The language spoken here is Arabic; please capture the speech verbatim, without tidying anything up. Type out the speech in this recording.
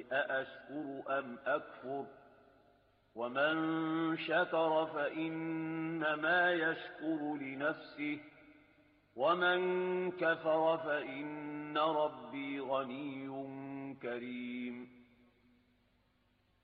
أأشكر أم أكفر ومن شكر فإنما يشكر لنفسه ومن كفر فإن ربي غني كريم